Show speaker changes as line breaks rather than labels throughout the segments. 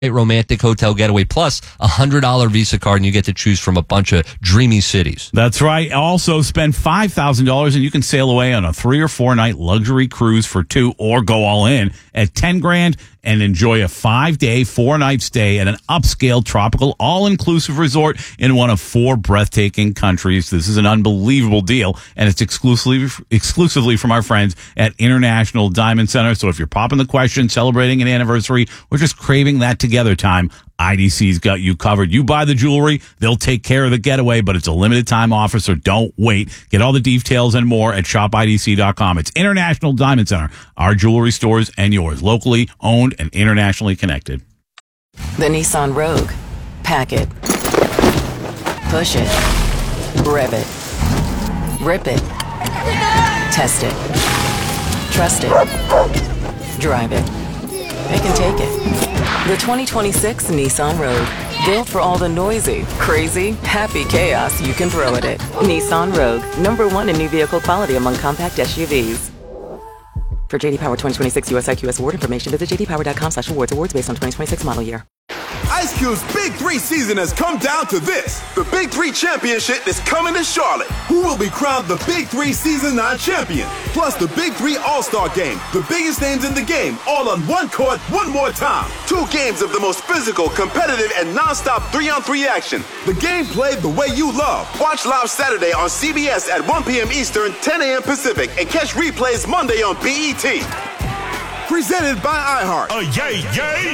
romantic hotel getaway plus $100 Visa card, and you get to choose from a bunch of dreamy cities.
That's right. Also, spend $5,000 and you can sail away on a 3 or 4 night luxury cruise for 2, or go all in at $10,000 and enjoy a 5-day, 4-night stay at an upscale tropical all-inclusive resort in one of 4 breathtaking countries. This is an unbelievable deal, and it's exclusively from our friends at International Diamond Center. So if you're popping the question, celebrating an anniversary, or just craving that together time, IDC's got you covered. You buy the jewelry, they'll take care of the getaway, but it's a limited time offer, so don't wait. Get all the details and more at shopidc.com. It's International Diamond Center, our jewelry stores and yours, locally owned and internationally connected.
The Nissan Rogue. Pack it. Push it. Rev it. Rip it. Test it. Trust it. Drive it. They can take it. The 2026 Nissan Rogue. Built for all the noisy, crazy, happy chaos you can throw at it. Nissan Rogue. #1 in new vehicle quality among compact SUVs. For JD Power 2026 US IQS award information, visit jdpower.com/awards. Awards based on 2026 model year.
Ice Cube's Big 3 season has come down to this. The Big 3 Championship is coming to Charlotte. Who will be crowned the Big 3 Season 9 champion? Plus the Big 3 All-Star Game. The biggest names in the game, all on one court, one more time. 2 games of the most physical, competitive, and non-stop 3-on-3 action. The game played the way you love. Watch live Saturday on CBS at 1 p.m. Eastern, 10 a.m. Pacific, and catch replays Monday on BET. Presented by iHeart.
Yay!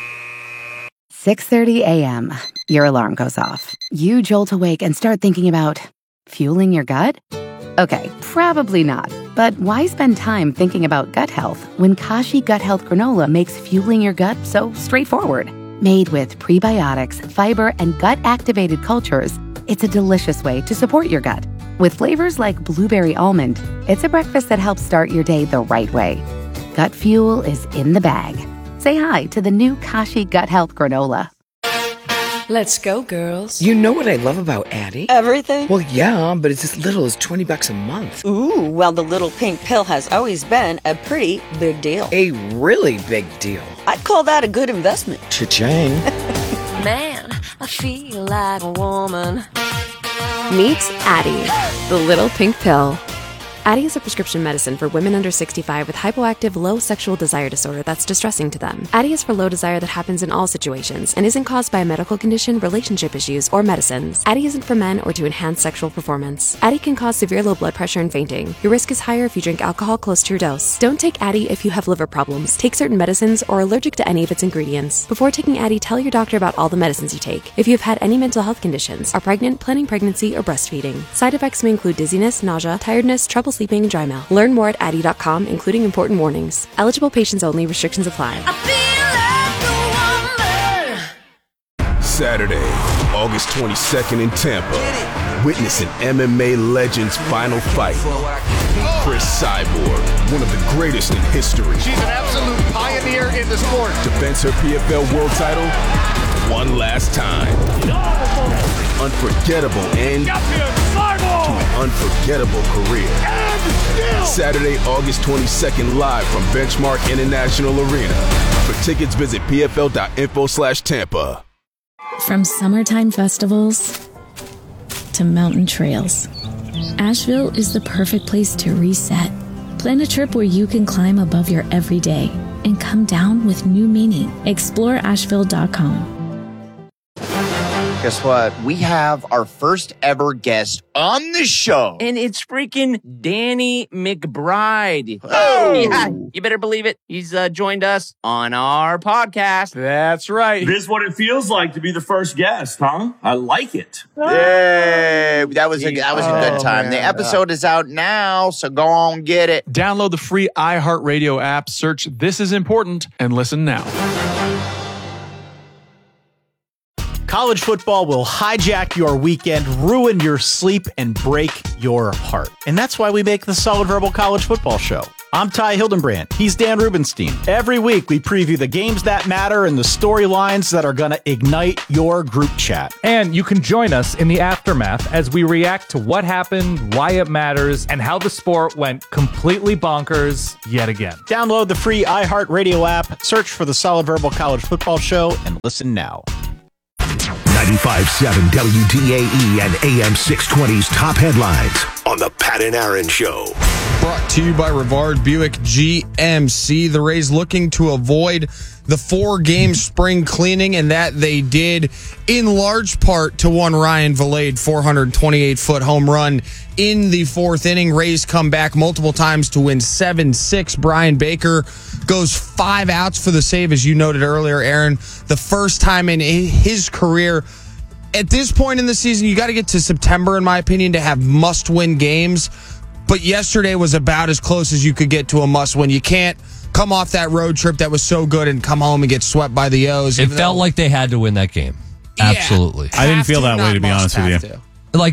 6:30 a.m. Your alarm goes off. You jolt awake and start thinking about fueling your gut? Okay, probably not. But why spend time thinking about gut health when Kashi Gut Health Granola makes fueling your gut so straightforward? Made with prebiotics, fiber, and gut-activated cultures, it's a delicious way to support your gut. With flavors like blueberry almond, it's a breakfast that helps start your day the right way. Gut fuel is in the bag. Say hi to the new Kashi Gut Health Granola.
Let's go, girls.
You know what I love about Addie?
Everything?
Well, yeah, but it's as little as $20 a month.
Ooh, well, the little pink pill has always been a pretty big deal.
A really big deal.
I'd call that a good investment.
Cha-ching.
Man, I feel like a woman.
Meet Addie, the little pink pill. Addie is a prescription medicine for women under 65 with hypoactive low sexual desire disorder that's distressing to them. Addie is for low desire that happens in all situations and isn't caused by a medical condition, relationship issues, or medicines. Addie isn't for men or to enhance sexual performance. Addie can cause severe low blood pressure and fainting. Your risk is higher if you drink alcohol close to your dose. Don't take Addie if you have liver problems, take certain medicines, or are allergic to any of its ingredients. Before taking Addie, tell your doctor about all the medicines you take. If you have had any mental health conditions, are pregnant, planning pregnancy, or breastfeeding. Side effects may include dizziness, nausea, tiredness, trouble sleeping, and dry mouth. Learn more at Addie.com, including important warnings. Eligible patients only. Restrictions apply.
Saturday, August 22nd in Tampa. Witness an MMA legend's final fight. Chris Cyborg, one of the greatest in history.
She's an absolute pioneer in the sport.
Defends her PFL world title one last time. Unforgettable end to an unforgettable career. Saturday, August 22nd, live from Benchmark International Arena. For tickets, visit pfl.info/Tampa.
From summertime festivals to mountain trails, Asheville is the perfect place to reset. Plan a trip where you can climb above your everyday and come down with new meaning. Explore Asheville.com.
Guess what? We have our first ever guest on the show.
And it's freaking Danny McBride.
Oh!
Yeah, you better believe it. He's joined us on our podcast.
That's right.
This is what it feels like to be the first guest, huh? I like it.
Yay! That was a good time. The episode is out now, so go on, get it.
Download the free iHeartRadio app, search This Is Important, and listen now.
College football will hijack your weekend, ruin your sleep, and break your heart. And that's why we make the Solid Verbal College Football Show. I'm Ty Hildenbrand. He's Dan Rubenstein. Every week, we preview the games that matter and the storylines that are going to ignite your group chat.
And you can join us in the aftermath as we react to what happened, why it matters, and how the sport went completely bonkers yet again.
Download the free iHeartRadio app, search for the Solid Verbal College Football Show, and listen now.
95.7 WDAE and AM 620's top headlines on the Pat and Aaron Show.
Brought to you by Rivard Buick GMC. The Rays looking to avoid the 4-game spring cleaning, and that they did in large part to one Ryan Vilade 428-foot home run in the 4th inning. Rays come back multiple times to win 7-6. Brian Baker goes 5 outs for the save, as you noted earlier, Aaron. The first time in his career. At this point in the season, you got to get to September, in my opinion, to have must-win games. But yesterday was about as close as you could get to a must-win. You can't come off that road trip that was so good and come home and get swept by the O's.
It felt like they had to win that game. Absolutely.
I didn't feel that way, to be honest with you.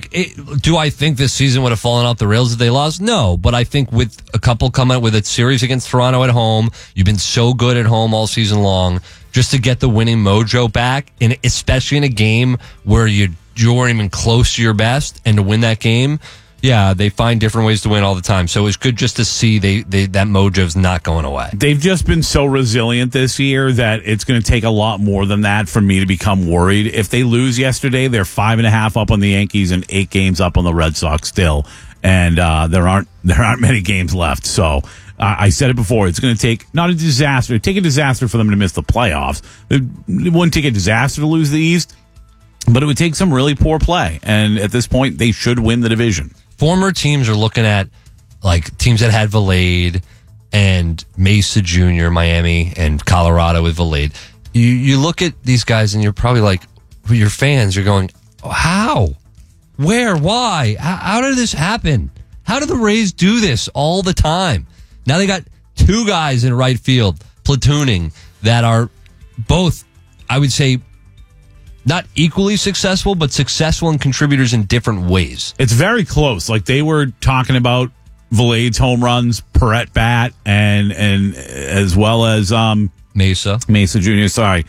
Do I think this season would have fallen off the rails if they lost? No, but I think with a couple coming out with a series against Toronto at home, you've been so good at home all season long, just to get the winning mojo back, and especially in a game where you weren't even close to your best, and to win that game, yeah, they find different ways to win all the time. So it's good just to see that mojo's not going away.
They've just been so resilient this year that it's going to take a lot more than that for me to become worried. If they lose yesterday, they're 5.5 up on the Yankees and 8 games up on the Red Sox still. And there aren't many games left. So I said it before, it's going to take not a disaster. It'd take a disaster for them to miss the playoffs. It wouldn't take a disaster to lose the East, but it would take some really poor play. And at this point, they should win the division.
Former teams are looking at like teams that had Vilade and Mesa Jr., Miami, and Colorado with Vilade. You look at these guys and you're probably like, your fans, you're going, how? Where? Why? How did this happen? How do the Rays do this all the time? Now they got 2 guys in right field platooning that are both, I would say, not equally successful, but successful and contributors in different ways.
It's very close. Like they were talking about Vilade's home runs per at bat, and as well as Mesa Jr. Sorry,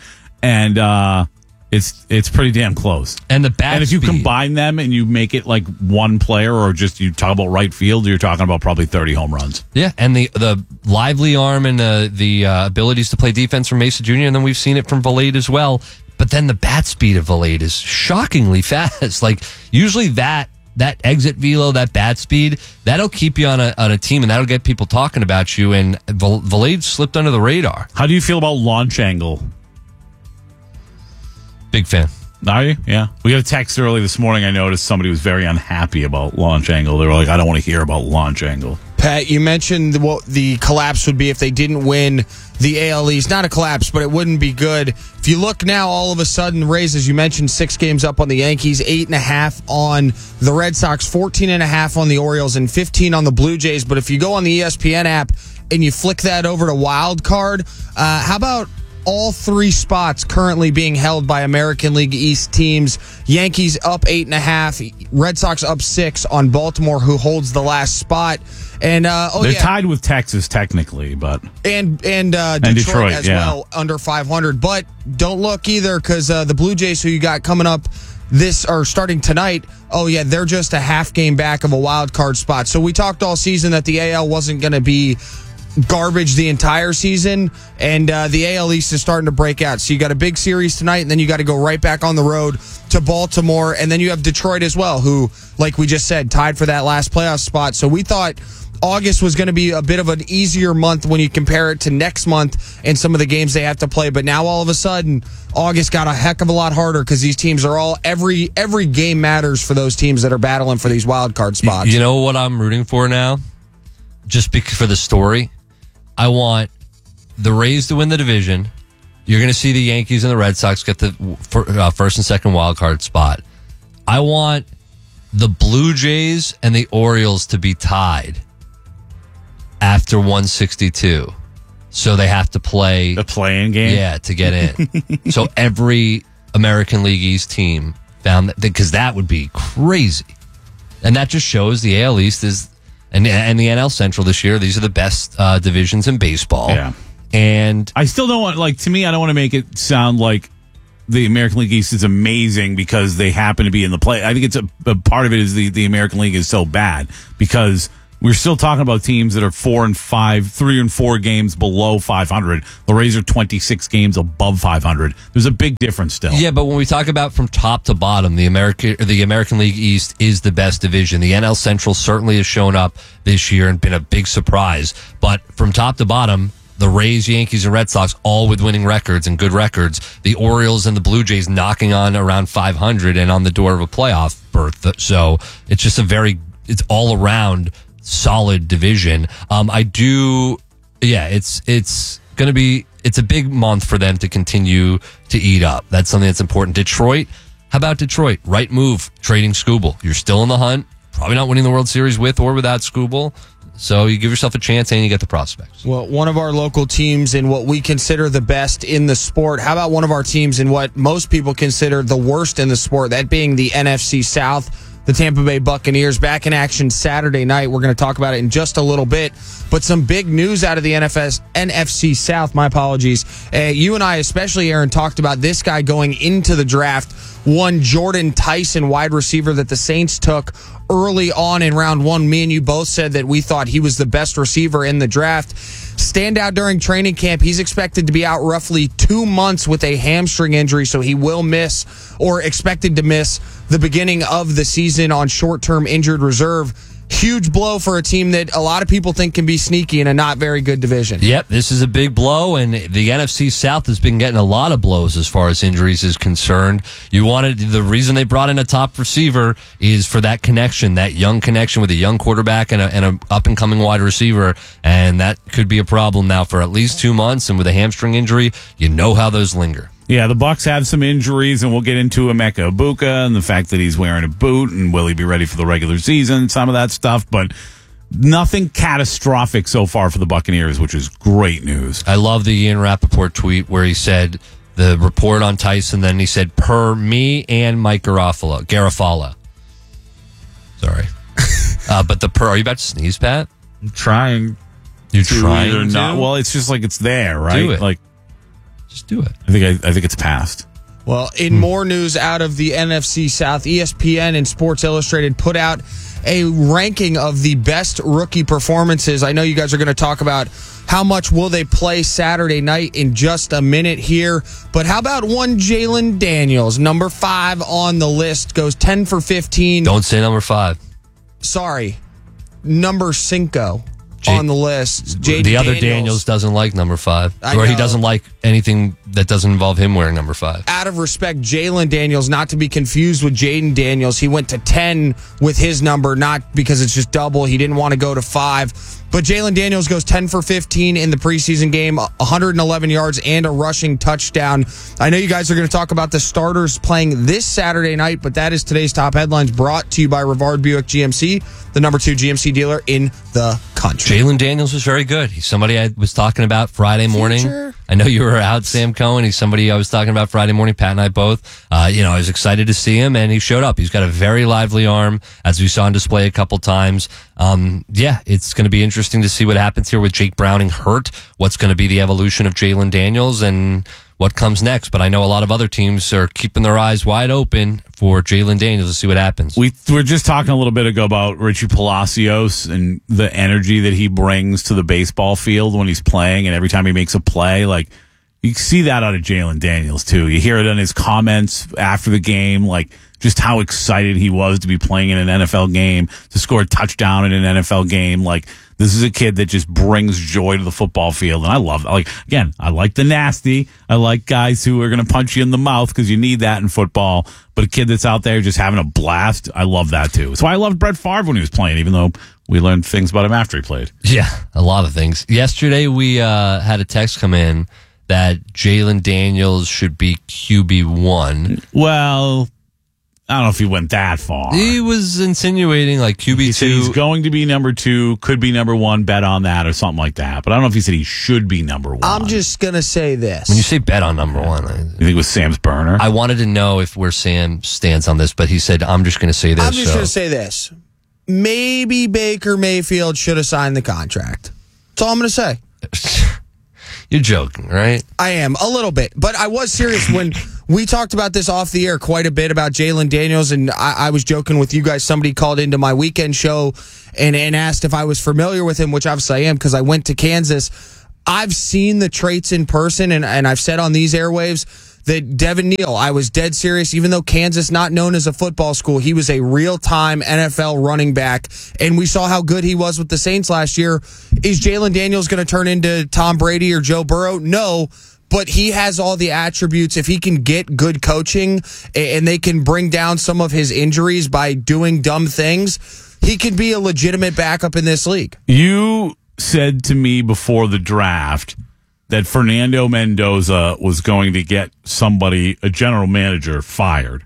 and it's pretty damn close.
And the bat,
and if you
speed.
combine them and you make it like one player, or just you talk about right field, you're talking about probably 30 home runs.
Yeah, and the lively arm and the abilities to play defense from Mesa Jr. And then we've seen it from Vilade as well. But then the bat speed of Vilade is shockingly fast. Like usually that exit velo, that bat speed, that'll keep you on a team, and that'll get people talking about you. And Vilade slipped under the radar.
How do you feel about launch angle?
Big fan.
Are you? Yeah. We got a text early this morning. I noticed somebody was very unhappy about launch angle. They were like, I don't want to hear about launch angle.
Pat, you mentioned what the collapse would be if they didn't win the AL East. Not a collapse, but it wouldn't be good. If you look now, all of a sudden, Rays, as you mentioned, 6 games up on the Yankees, 8.5 on the Red Sox, 14.5 on the Orioles, and 15 on the Blue Jays. But if you go on the ESPN app and you flick that over to Wild Card, how about all 3 spots currently being held by American League East teams? Yankees up 8.5, Red Sox up 6 on Baltimore, who holds the last spot. And
they're tied with Texas technically, but
and Detroit as well, under 500. But don't look either, because the Blue Jays, who you got coming up starting tonight, they're just a half game back of a wild card spot. So we talked all season that the AL wasn't going to be garbage the entire season, and the AL East is starting to break out. So you got a big series tonight, and then you got to go right back on the road to Baltimore, and then you have Detroit as well, who, like we just said, tied for that last playoff spot. So we thought August was going to be a bit of an easier month when you compare it to next month and some of the games they have to play. But now all of a sudden, August got a heck of a lot harder, because these teams are all every game matters for those teams that are battling for these wild card spots.
You know what I'm rooting for now? Just for the story, I want the Rays to win the division. You're going to see the Yankees and the Red Sox get the first and second wild card spot. I want the Blue Jays and the Orioles to be tied after 162. So they have to play
the play-in game?
Yeah, to get in. So every American League East team found that, because that would be crazy. And that just shows the AL East is and the NL Central this year. These are the best divisions in baseball.
Yeah.
And
I still don't want, to me, I don't want to make it sound like the American League East is amazing because they happen to be in the play. I think it's a part of it is the American League is so bad because we're still talking about teams that are 4-5, 3 and 4 games below 500. The Rays are 26 games above 500. There's a big difference still.
Yeah, but when we talk about from top to bottom, the American League East is the best division. The NL Central certainly has shown up this year and been a big surprise. But from top to bottom, the Rays, Yankees, and Red Sox all with winning records and good records. The Orioles and the Blue Jays knocking on around 500 and on the door of a playoff berth. So it's just it's all around solid division. It's a big month for them to continue to eat up. That's something that's important. Detroit, how about Detroit? Right move, trading Skubal. You're still in the hunt. Probably not winning the World Series with or without Skubal. So you give yourself a chance and you get the prospects.
Well, one of our local teams in what we consider the best in the sport. How about one of our teams in what most people consider the worst in the sport, that being the NFC South? The Tampa Bay Buccaneers back in action Saturday night. We're going to talk about it in just a little bit. But some big news out of the NFC South. My apologies. You and I, especially Aaron, talked about this guy going into the draft. One Jordan Tyson, wide receiver that the Saints took early on in round 1. Me and you both said that we thought he was the best receiver in the draft. Standout during training camp. He's expected to be out roughly 2 months with a hamstring injury, so he will miss, or expected to miss, the beginning of the season on short-term injured reserve. Huge blow for a team that a lot of people think can be sneaky in a not very good division.
Yep, this is a big blow, and the NFC South has been getting a lot of blows as far as injuries is concerned. The reason they brought in a top receiver is for that connection, that young connection with a young quarterback and an up-and-coming wide receiver, and that could be a problem now for at least 2 months, and with a hamstring injury, you know how those linger.
Yeah, the Bucs have some injuries, and we'll get into Emeka Egbuka and the fact that he's wearing a boot, and will he be ready for the regular season, some of that stuff, but nothing catastrophic so far for the Buccaneers, which is great news.
I love the Ian Rappaport tweet where he said the report on Tyson, then he said, per me and Mike Garafolo. Sorry. But are you about to sneeze, Pat?
I'm trying.
You're trying to?
Not, well, it's just like it's there, right?
Do it. Just do it.
I think it's passed.
Well, in more news out of the NFC South, ESPN and Sports Illustrated put out a ranking of the best rookie performances. I know you guys are going to talk about how much will they play Saturday night in just a minute here. But how about one Jalen Daniels, number 5 on the list, goes 10 for 15.
Don't say number 5.
Sorry, number 5 on the list.
The other Daniels doesn't like number 5. Or he doesn't like anything that doesn't involve him wearing number 5.
Out of respect, Jalen Daniels, not to be confused with Jaden Daniels. He went to 10 with his number, not because it's just double. He didn't want to go to 5. But Jalen Daniels goes 10 for 15 in the preseason game, 111 yards and a rushing touchdown. I know you guys are going to talk about the starters playing this Saturday night, but that is today's top headlines, brought to you by Rivard Buick GMC, the number 2 GMC dealer in the country.
Jalen Daniels was very good. He's somebody I was talking about Friday morning. I know you were out, Sam Cohen. He's somebody I was talking about Friday morning. Pat and I both. I was excited to see him, and he showed up. He's got a very lively arm, as we saw on display a couple times. It's going to be interesting to see what happens here with Jake Browning hurt. What's going to be the evolution of Jalen Daniels and what comes next. But I know a lot of other teams are keeping their eyes wide open for Jalen Daniels to see what happens.
We were just talking a little bit ago about Richie Palacios and the energy that he brings to the baseball field when he's playing, and every time he makes a play, like, you see that out of Jalen Daniels too. You hear it in his comments after the game, like just how excited he was to be playing in an NFL game, to score a touchdown in an NFL game. Like, this is a kid that just brings joy to the football field. And I love, I like the nasty. I like guys who are going to punch you in the mouth because you need that in football. But a kid that's out there just having a blast, I love that too. That's why I loved Brett Favre when he was playing, even though we learned things about him after he played.
Yeah, a lot of things. Yesterday we had a text come in that Jalen Daniels should be QB1.
Well, I don't know if he went that far.
He was insinuating like QB2.
He's going to be number 2, could be number 1, bet on that or something like that. But I don't know if he said he should be number 1.
I'm just going to say this.
When you say bet on number 1,
you think it was Sam's burner?
I wanted to know where Sam stands on this, but he said, I'm just going to say this.
I'm just going to say this. maybe Baker Mayfield should have signed the contract. That's all I'm going to say.
You're joking, right?
I am, a little bit. But I was serious when we talked about this off the air quite a bit about Jalen Daniels, and I was joking with you guys. Somebody called into my weekend show and asked if I was familiar with him, which obviously I am because I went to Kansas. I've seen the traits in person, and I've said on these airwaves that Devin Neal, I was dead serious, even though Kansas not known as a football school, he was a real-time NFL running back, and we saw how good he was with the Saints last year. Is Jalen Daniels going to turn into Tom Brady or Joe Burrow? No, but he has all the attributes. If he can get good coaching and they can bring down some of his injuries by doing dumb things, he can be a legitimate backup in this league.
You said to me before the draft that Fernando Mendoza was going to get somebody, a general manager, fired.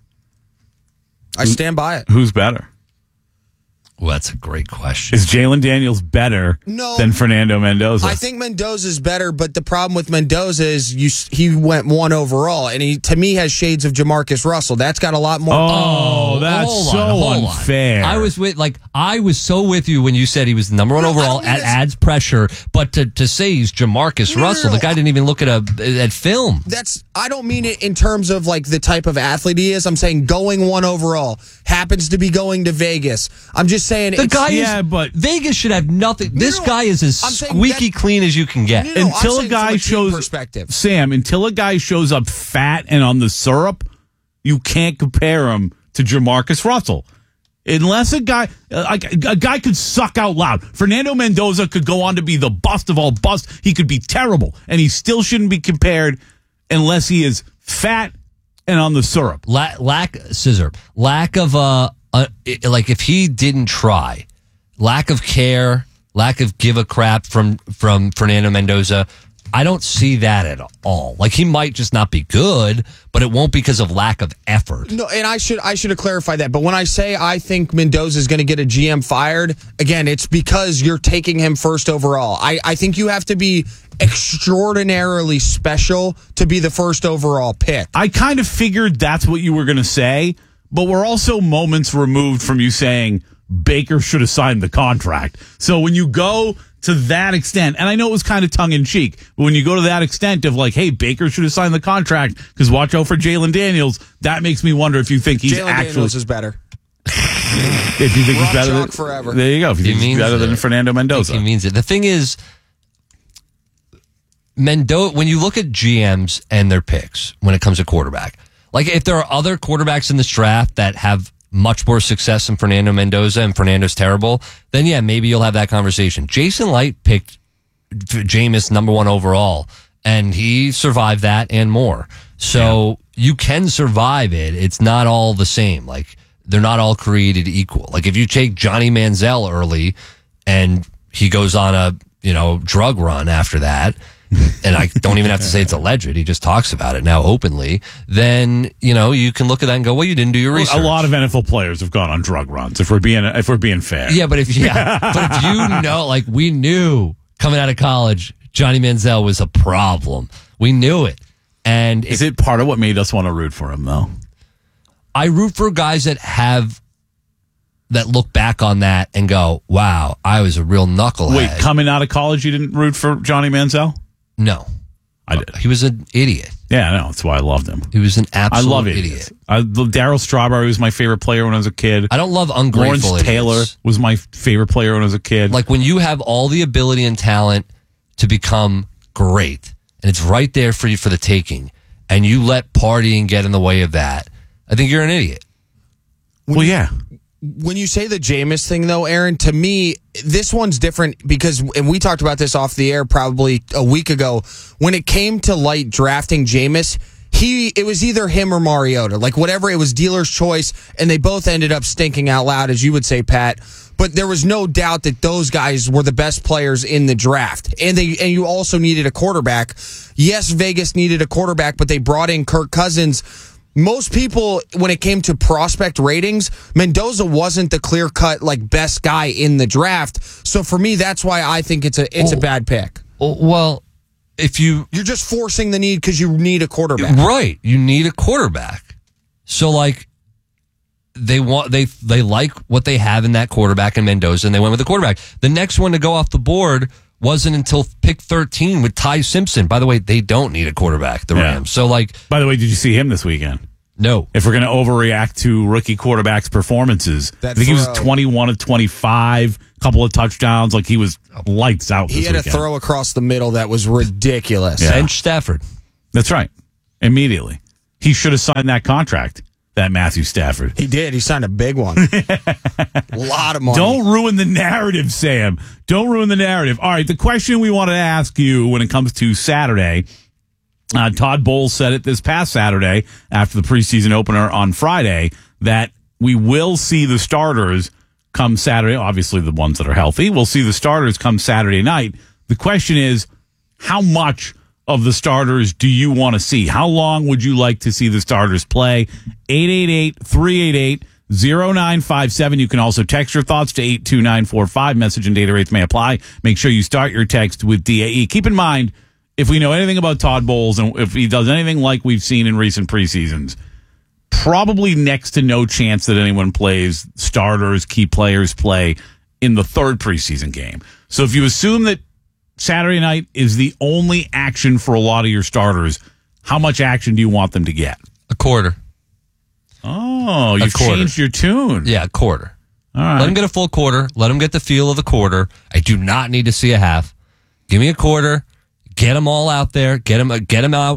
I stand by it.
Who's better?
Well, that's a great question.
Is Jalen Daniels better than Fernando Mendoza?
I think Mendoza's better, but the problem with Mendoza is he went 1 overall, and he, to me, has shades of Jamarcus Russell. That's got a lot more.
Oh, that's so unfair.
I was so with you when you said he was the number 1 overall. That adds pressure, but to say he's Jamarcus Russell, the guy didn't even look at film.
I don't mean it in terms of like the type of athlete he is. I'm saying going 1 overall, happens to be going to Vegas. I'm just saying
but Vegas should have nothing. This guy is as squeaky clean as you can get.
Until a guy shows Sam, until a guy shows up fat and on the syrup, you can't compare him to Jamarcus Russell. Unless a guy could suck out loud. Fernando Mendoza could go on to be the bust of all busts. He could be terrible, and he still shouldn't be compared unless he is fat and on the syrup.
Lack of like if he didn't try, lack of care, lack of give a crap from Fernando Mendoza. I don't see that at all. Like, he might just not be good, but it won't because of lack of effort.
No, and I should have clarified that. But when I say I think Mendoza is going to get a GM fired, again, it's because you're taking him 1st overall. I think you have to be extraordinarily special to be the 1st overall pick.
I kind of figured that's what you were going to say, but we're also moments removed from you saying Baker should have signed the contract. So when you go to that extent, and I know it was kind of tongue-in-cheek, but when you go to that extent of like, hey, Baker should have signed the contract because watch out for Jalen Daniels, that makes me wonder if you think he's
Daniels is better.
If you think he's better than
forever.
There you go. If you think he's better than Fernando Mendoza.
He means it. The thing is, Mendoza, when you look at GMs and their picks when it comes to quarterback, like if there are other quarterbacks in this draft that have much more success than Fernando Mendoza and Fernando's terrible, then yeah, maybe you'll have that conversation. Jason Light picked Jameis number 1 overall, and he survived that and more. So you can survive it. It's not all the same. Like, they're not all created equal. Like, if you take Johnny Manziel early and he goes on a, drug run after that, and I don't even have to say it's alleged, he just talks about it now openly, then, you can look at that and go, well, you didn't do your research.
A lot of NFL players have gone on drug runs, if we're being fair.
Yeah, but if you know, like, we knew coming out of college, Johnny Manziel was a problem. We knew it. And
is it part of what made us want to root for him, though?
I root for guys that look back on that and go, wow, I was a real knucklehead.
Wait, coming out of college, you didn't root for Johnny Manziel?
No.
I did.
He was an idiot.
Yeah, I know. That's why I loved him.
He was an absolute idiot.
Darryl Strawberry was my favorite player when I was a kid.
I don't love ungrateful
Lawrence Taylor was my favorite player when I was a kid.
Like, when you have all the ability and talent to become great, and it's right there for you for the taking, and you let partying get in the way of that, I think you're an idiot.
When you say the Jameis thing, though, Aaron, to me, this one's different because, and we talked about this off the air probably a week ago, when it came to Light drafting Jameis, it was either him or Mariota. Like, whatever, it was dealer's choice, and they both ended up stinking out loud, as you would say, Pat. But there was no doubt that those guys were the best players in the draft. And you also needed a quarterback. Yes, Vegas needed a quarterback, but they brought in Kirk Cousins. Most people, when it came to prospect ratings, Mendoza wasn't the clear-cut, like, best guy in the draft. So for me, that's why I think it's a bad pick.
Well, you're
just forcing the need because you need a quarterback.
Right. You need a quarterback. So, like, they like what they have in that quarterback in Mendoza, and they went with the quarterback. The next one to go off the board wasn't until pick 13 with Ty Simpson. By the way, they don't need a quarterback, the Rams. So,
by the way, did you see him this weekend?
No.
If we're going to overreact to rookie quarterbacks' performances, I think he was 21 of 25, couple of touchdowns. Like, he was lights out this weekend.
He had a throw across the middle that was ridiculous.
Yeah. Bench Stafford.
That's right. Immediately. He should have signed that contract, that Matthew Stafford.
He did. He signed a big one. A lot of money.
Don't ruin the narrative, Sam. Don't ruin the narrative. All right, the question we wanted to ask you when it comes to Saturday, Todd Bowles said it this past Saturday after the preseason opener on Friday that we will see the starters come Saturday. Obviously, the ones that are healthy. We'll see the starters come Saturday night. The question is, how much of the starters do you want to see? How long would you like to see the starters play? 888-388-0957. You can also text your thoughts to 82945. Message and data rates may apply. Make sure you start your text with DAE. Keep in mind, if we know anything about Todd Bowles and if he does anything like we've seen in recent preseasons, probably next to no chance that anyone plays starters, key players play in the third preseason game. So if you assume that Saturday night is the only action for a lot of your starters, how much action do you want them to get?
A quarter.
Oh, you've changed your tune.
Yeah, a quarter.
All right.
Let them get a full quarter. Let them get the feel of the quarter. I do not need to see a half. Give me a quarter. Get them all out there. Get them out.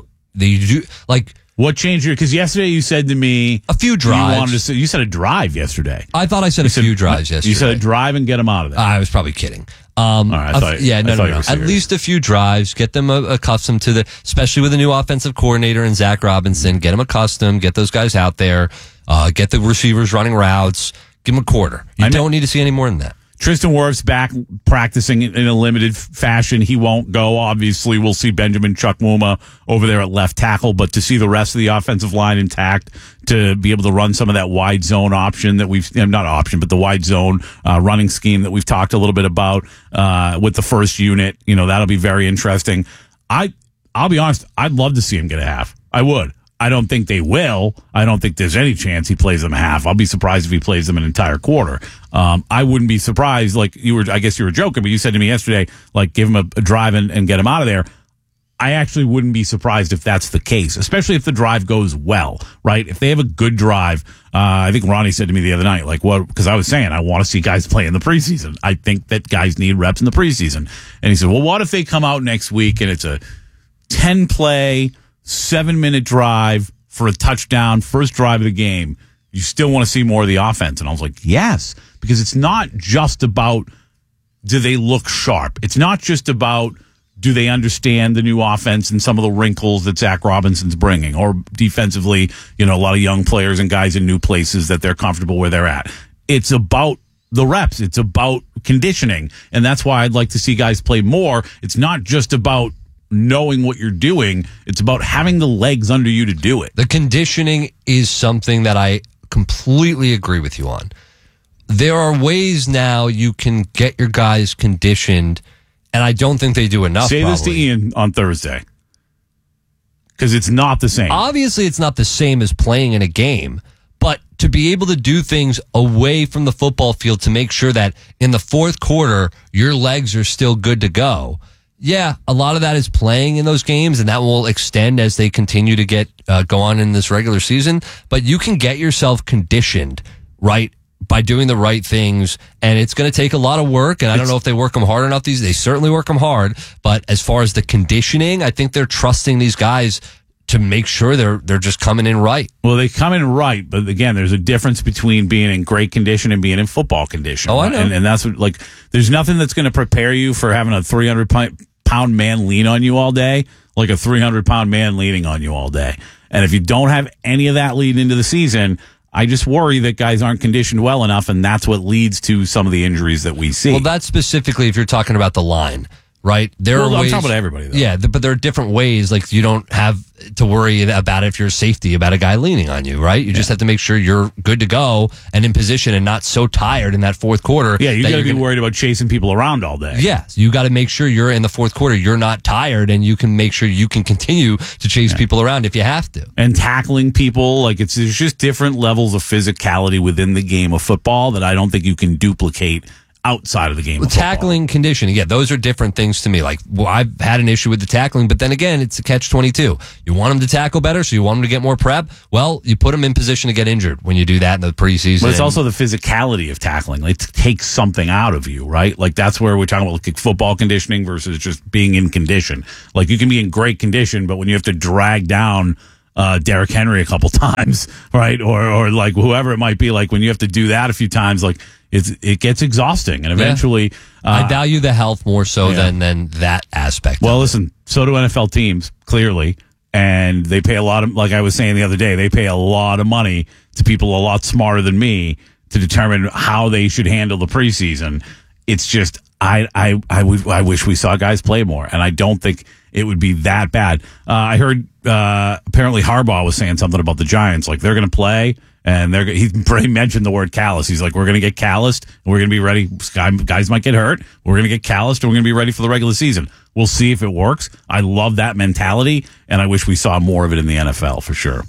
What changed your? Because yesterday you said to me
a few drives.
You said a drive yesterday.
I thought I said a few drives yesterday.
You said a drive and get them out of there.
I was probably kidding.
All right, no.
At least a few drives. Get them accustomed to especially with the new offensive coordinator and Zach Robinson. Get them accustomed. Get those guys out there. Get the receivers running routes. Give them a quarter. You don't need to see any more than that.
Tristan Wirf's back practicing in a limited fashion. He won't go. Obviously, we'll see Benjamin Chukwuma over there at left tackle, but to see the rest of the offensive line intact, to be able to run some of that wide zone option that but the wide zone running scheme that we've talked a little bit about with the first unit, that'll be very interesting. I'll be honest, I'd love to see him get a half. I would. I don't think they will. I don't think there's any chance he plays them a half. I'll be surprised if he plays them an entire quarter. I wouldn't be surprised, I guess you were joking, but you said to me yesterday, give him a drive and get him out of there. I actually wouldn't be surprised if that's the case, especially if the drive goes well, right? If they have a good drive, I think Ronnie said to me the other night, because I was saying, I want to see guys play in the preseason. I think that guys need reps in the preseason. And he said, well, what if they come out next week and it's a 10-play, 7-minute drive for a touchdown, first drive of the game? You still want to see more of the offense. And I was like, yes, because it's not just about do they look sharp. It's not just about do they understand the new offense and some of the wrinkles that Zach Robinson's bringing, or defensively, a lot of young players and guys in new places that they're comfortable where they're at. It's about the reps. It's about conditioning. And that's why I'd like to see guys play more. It's not just about knowing what you're doing. It's about having the legs under you to do it.
The conditioning is something that I completely agree with you on. There are ways now you can get your guys conditioned, and I don't think they do enough.
Say this to Ian on Thursday, because it's not the same.
Obviously, it's not the same as playing in a game, but to be able to do things away from the football field to make sure that in the fourth quarter, your legs are still good to go. Yeah, a lot of that is playing in those games, and that will extend as they continue to go on in this regular season. But you can get yourself conditioned, right, by doing the right things, and it's going to take a lot of work, and I don't know if they work them hard enough. They certainly work them hard, but as far as the conditioning, I think they're trusting these guys to make sure they're just coming in right.
Well, they come in right, but again, there's a difference between being in great condition and being in football condition.
Oh, I know.
And that's what, there's nothing that's going to prepare you for having a 300-pound man lean on you all day, like a 300-pound man leaning on you all day. And if you don't have any of that leading into the season, I just worry that guys aren't conditioned well enough, and that's what leads to some of the injuries that we see.
Well, that's specifically if you're talking about the line. right? There are ways,
I'm talking about everybody, though.
Yeah, but there are different ways. Like, you don't have to worry about if you're safety about a guy leaning on you, right? You just have to make sure you're good to go and in position and not so tired in that fourth quarter.
Yeah, you got to be worried about chasing people around all day.
Yes, you got to make sure you're in the fourth quarter. You're not tired, and you can make sure you can continue to chase people around if you have to.
And tackling people, like there's just different levels of physicality within the game of football that I don't think you can duplicate outside of the game of football.
Tackling, conditioning, yeah, those are different things to me. Like, well, I've had an issue with the tackling, but then again, it's a catch-22. You want them to tackle better, so you want them to get more prep? Well, you put them in position to get injured when you do that in the preseason.
But it's also the physicality of tackling. Like, it takes something out of you, right? Like, that's where we're talking about like football conditioning versus just being in condition. Like, you can be in great condition, but when you have to drag down Derrick Henry a couple times, right? Or like whoever it might be, like when you have to do that a few times, like it gets exhausting. And eventually,
I value the health more so than that aspect.
Well, listen, so do NFL teams, clearly. And they pay a lot of, like I was saying the other day, they pay a lot of money to people a lot smarter than me to determine how they should handle the preseason. It's just, I wish we saw guys play more, and I don't think it would be that bad. I heard apparently Harbaugh was saying something about the Giants, like they're going to play, and he mentioned the word callous. He's like, we're going to get calloused, and we're going to be ready. Guys might get hurt. We're going to get calloused, and we're going to be ready for the regular season. We'll see if it works. I love that mentality, and I wish we saw more of it in the NFL for sure.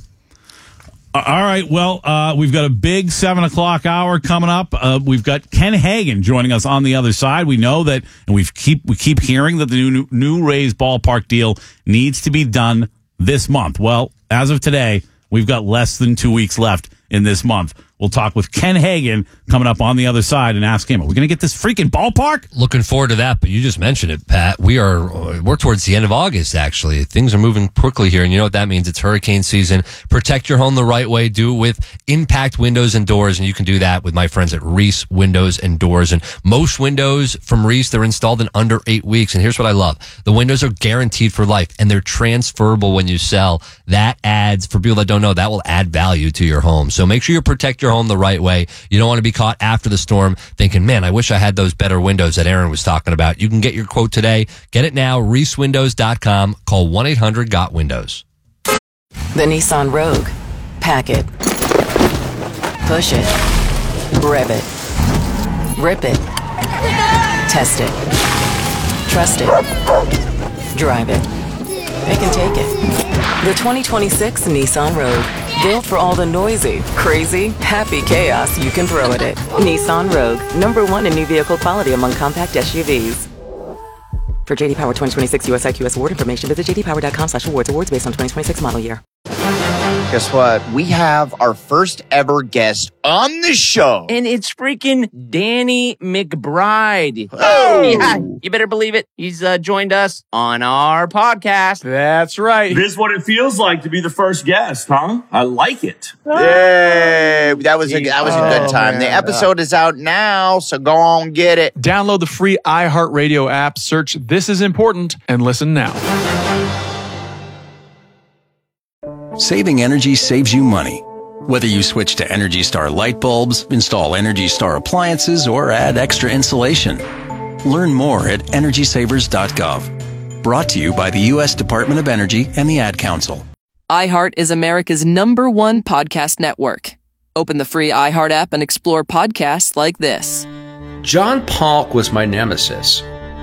All right, well, we've got a big 7 o'clock hour coming up. We've got Ken Hagen joining us on the other side. We know that, and we keep hearing that the new Rays ballpark deal needs to be done this month. Well, as of today, we've got less than 2 weeks left in this month. We'll talk with Ken Hagen coming up on the other side and ask him, are we going to get this freaking ballpark?
Looking forward to that, but you just mentioned it, Pat. We're towards the end of August, actually. Things are moving quickly here, and you know what that means. It's hurricane season. Protect your home the right way. Do it with Impact Windows and Doors, and you can do that with my friends at Reese Windows and Doors. And most windows from Reese, they're installed in under 8 weeks, and here's what I love. The windows are guaranteed for life, and they're transferable when you sell. That adds, for people that don't know, that will add value to your home. So make sure you protect your home the right way. You don't want to be caught after the storm thinking, man, I wish I had those better windows that Aaron was talking about. You can get your quote today. Get it now, reesewindows.com. Call 1-800-GOT-WINDOWS.
The Nissan Rogue. Pack it. Push it. Rev it. Rip it. Test it. Trust it. Drive it. It can take it. The 2026 Nissan Rogue. Built for all the noisy, crazy, happy chaos you can throw at it. Nissan Rogue. #1 in new vehicle quality among compact SUVs. For JD Power 2026 US IQS award information, visit jdpower.com/awards. Awards based on 2026 model year.
Guess what? We have our first ever guest on the show.
And it's freaking Danny McBride.
Oh!
Yeah, you better believe it. He's joined us on our podcast.
That's right.
This is what it feels like to be the first guest, huh? I like it.
Yay! That was a good time.
Man.
The episode is out now, so go on get it.
Download the free iHeartRadio app, search This Is Important, and listen now.
Saving energy saves you money. Whether you switch to Energy Star light bulbs, install Energy Star appliances, or add extra insulation. Learn more at EnergySavers.gov. Brought to you by the U.S. Department of Energy and the Ad Council.
iHeart is America's #1 podcast network. Open the free iHeart app and explore podcasts like this.
John Polk was my nemesis.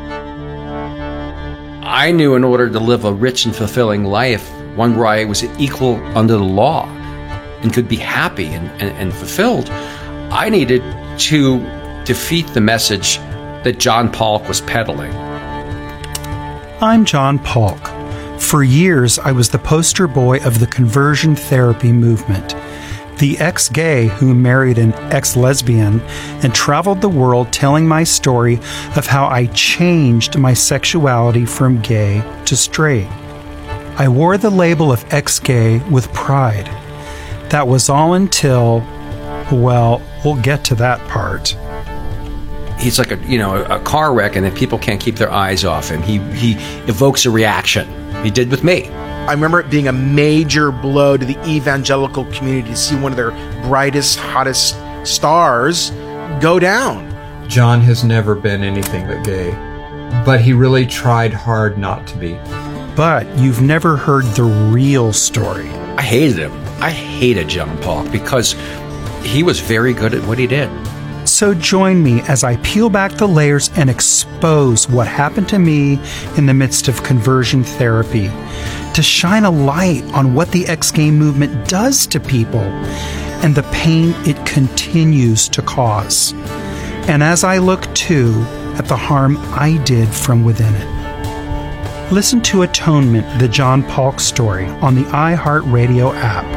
I knew in order to live a rich and fulfilling life, one where I was equal under the law and could be happy and fulfilled, I needed to defeat the message that John Polk was peddling.
I'm John Polk. For years, I was the poster boy of the conversion therapy movement. The ex-gay who married an ex-lesbian and traveled the world telling my story of how I changed my sexuality from gay to straight. I wore the label of ex-gay with pride. That was all until, well, we'll get to that part.
He's like a car wreck, and then people can't keep their eyes off him. He evokes a reaction. He did with me.
I remember it being a major blow to the evangelical community to see one of their brightest, hottest stars go down.
John has never been anything but gay.
but he really tried hard not to be.
But you've never heard the real story.
I hated him. I hated John Polk because he was very good at what he did.
So join me as I peel back the layers and expose what happened to me in the midst of conversion therapy, to shine a light on what the X-Gay movement does to people and the pain it continues to cause. And as I look too at the harm I did from within it. Listen to Atonement, the John Polk story on the iHeartRadio app.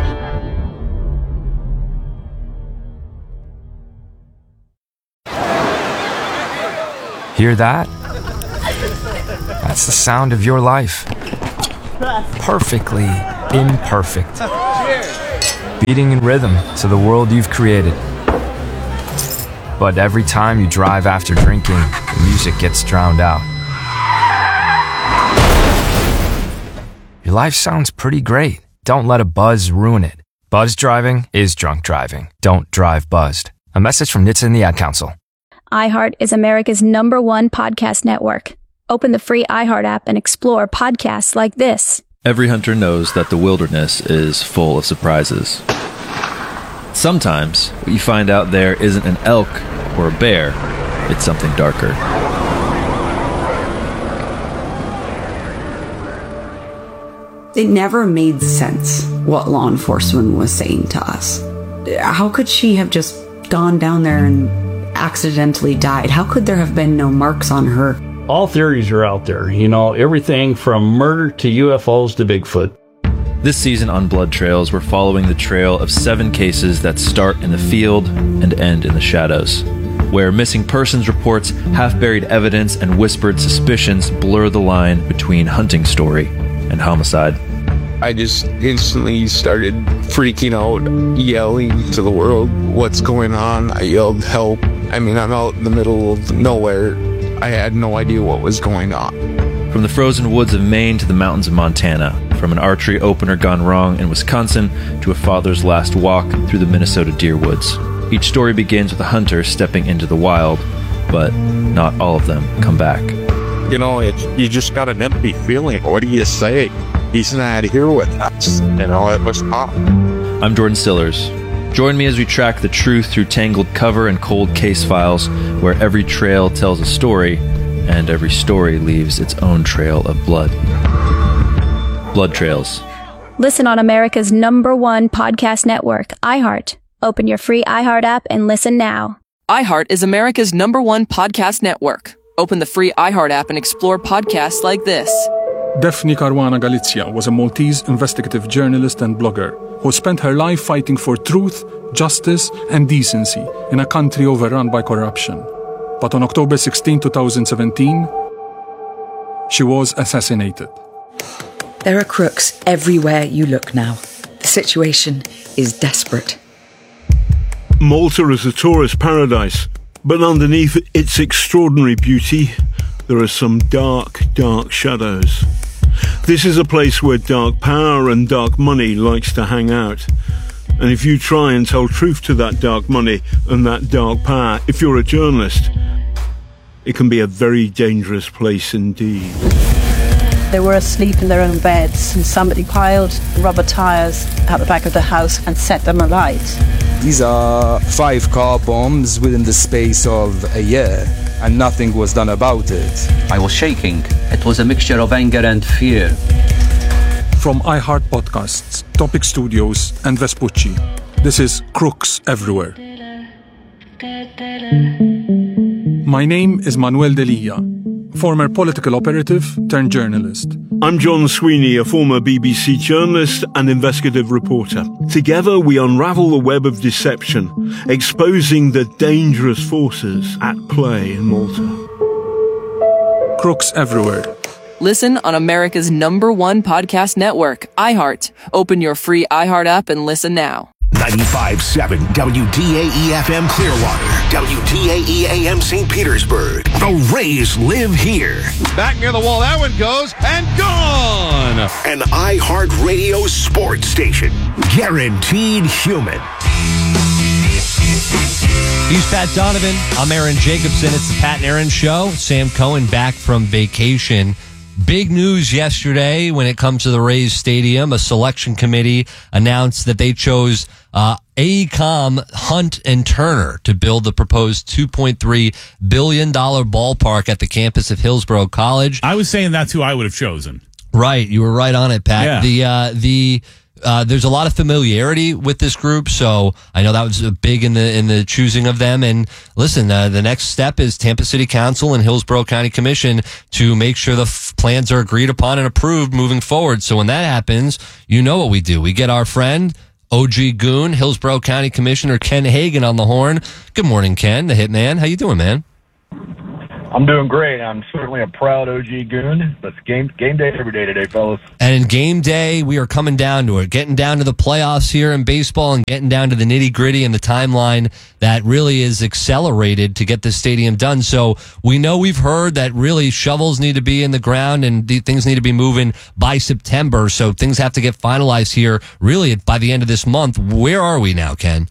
Hear that? That's the sound of your life. Perfectly imperfect. Beating in rhythm to the world you've created. But every time you drive after drinking, the music gets drowned out. Your life sounds pretty great. Don't let a buzz ruin it. Buzz driving is drunk driving. Don't drive buzzed. A message from NHTSA and the Ad Council.
iHeart is America's #1 podcast network. Open the free iHeart app and explore podcasts like this.
Every hunter knows that the wilderness is full of surprises. Sometimes what you find out there isn't an elk or a bear, it's something darker.
It never made sense what law enforcement was saying to us. How could she have just gone down there and accidentally died? How could there have been no marks on her?
All theories are out there, everything from murder to UFOs to Bigfoot.
This season on Blood Trails, we're following the trail of 7 cases that start in the field and end in the shadows, where missing persons reports, half-buried evidence, and whispered suspicions blur the line between hunting story and homicide.
I just instantly started freaking out, yelling to the world, "What's going on?" I yelled, "Help." I'm out in the middle of nowhere. I had no idea what was going on.
From the frozen woods of Maine to the mountains of Montana, from an archery opener gone wrong in Wisconsin to a father's last walk through the Minnesota deer woods. Each story begins with a hunter stepping into the wild, but not all of them come back.
You just got an empty feeling. What do you say? He's not here with us. It was tough.
I'm Jordan Stillers. Join me as we track the truth through tangled cover and cold case files, where every trail tells a story, and every story leaves its own trail of blood. Blood Trails.
Listen on America's #1 podcast network, iHeart. Open your free iHeart app and listen now.
iHeart is America's #1 podcast network. Open the free iHeart app and explore podcasts like this.
Daphne Caruana Galizia was a Maltese investigative journalist and blogger who spent her life fighting for truth, justice, and decency in a country overrun by corruption. But on October 16, 2017, she was assassinated.
There are crooks everywhere you look now. The situation is desperate.
Malta is a tourist paradise, but underneath its extraordinary beauty, there are some dark, dark shadows. This is a place where dark power and dark money likes to hang out. And if you try and tell truth to that dark money and that dark power, if you're a journalist, it can be a very dangerous place indeed.
They were asleep in their own beds and somebody piled rubber tires out the back of the house and set them alight.
These are 5 car bombs within the space of a year, and nothing was done about it.
I was shaking. It was a mixture of anger and fear.
From iHeart Podcasts, Topic Studios, and Vespucci, this is Crooks Everywhere. My name is Manuel Delia, former political operative turned journalist.
I'm John Sweeney, a former BBC journalist and investigative reporter. Together we unravel the web of deception, exposing the dangerous forces at play in Malta.
Crooks Everywhere.
Listen on America's #1 podcast network, iHeart. Open your free iHeart app and listen now.
95.7 WDAE FM Clearwater, WDAE AM St. Petersburg. The Rays live here.
Back near the wall, that one goes and gone.
An iHeartRadio sports station. Guaranteed human.
He's Pat Donovan. I'm Aaron Jacobson. It's the Pat and Aaron Show. Sam Cohen back from vacation. Big news yesterday when it comes to the Rays Stadium. A selection committee announced that they chose AECOM, Hunt, and Turner to build the proposed $2.3 billion ballpark at the campus of Hillsborough College.
I was saying that's who I would have chosen.
Right. You were right on it, Pat.
Yeah.
There's a lot of familiarity with this group, so I know that was big in the choosing of them. And listen, the next step is Tampa City Council and Hillsborough County Commission to make sure the plans are agreed upon and approved moving forward. So when that happens, you know what we do. We get our friend, OG Goon, Hillsborough County Commissioner Ken Hagan on the horn. Good morning, Ken, the Hitman. How you doing, man?
I'm doing great. I'm certainly a proud OG Goon, but it's game day every day today, fellas.
And in game day, we are coming down to it, getting down to the playoffs here in baseball and getting down to the nitty-gritty and the timeline that really is accelerated to get this stadium done. So we know we've heard that really shovels need to be in the ground and things need to be moving by September. So things have to get finalized here really by the end of this month. Where are we now, Ken?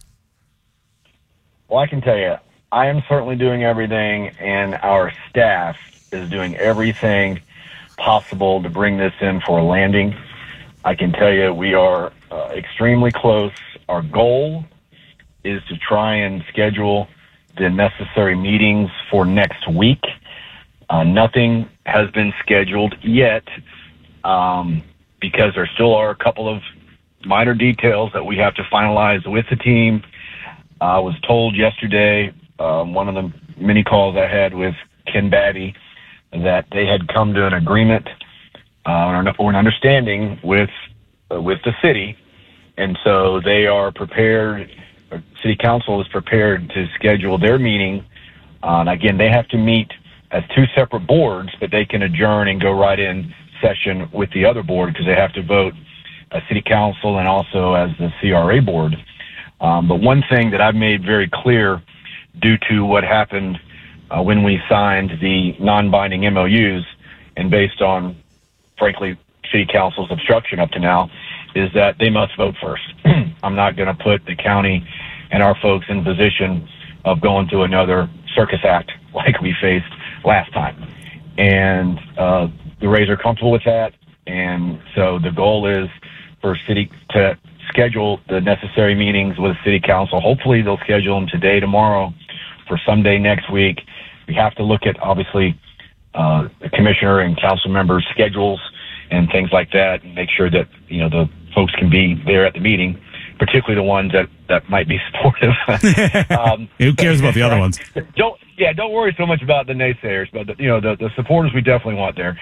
Well, I can tell you, I am certainly doing everything, and our staff is doing everything possible to bring this in for a landing. I can tell you we are extremely close. Our goal is to try and schedule the necessary meetings for next week. Nothing has been scheduled yet because there still are a couple of minor details that we have to finalize with the team. I was told yesterday, one of the many calls I had with Ken Babby, that they had come to an agreement or an understanding with the city, and so they are prepared. City Council is prepared to schedule their meeting. And again, they have to meet as two separate boards, but they can adjourn and go right in session with the other board because they have to vote as City Council and also as the CRA board. But one thing that I've made very clear, due to what happened when we signed the non-binding MOUs and based on, frankly, City Council's obstruction up to now, is that they must vote first. I'm not going to put the county and our folks in position of going through another circus act like we faced last time. And the Rays are comfortable with that. And so the goal is for City to schedule the necessary meetings with City Council. Hopefully they'll schedule them today, tomorrow, for someday next week. We have to look at, obviously, the commissioner and council members' schedules and things like that, and make sure that, you know, the folks can be there at the meeting, particularly the ones that might be supportive.
Who cares about the other ones?
Don't worry so much about the naysayers, but the supporters we definitely want there.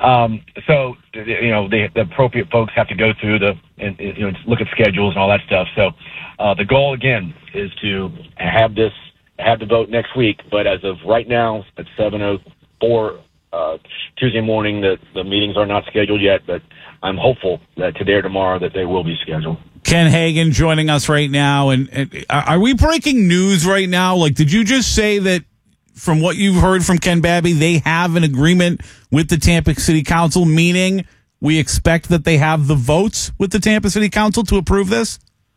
So the appropriate folks have to go through look at schedules and all that stuff. So the goal again is to have the vote next week. But as of right now, at 7:04 Tuesday morning, the meetings are not scheduled yet. But I'm hopeful that today or tomorrow that they will be scheduled.
Ken Hagan joining us right now. And are we breaking news right now? Like, did you just say that from what you've heard from Ken Babby, they have an agreement with the Tampa City Council, meaning we expect that they have the votes with the Tampa City Council to approve this?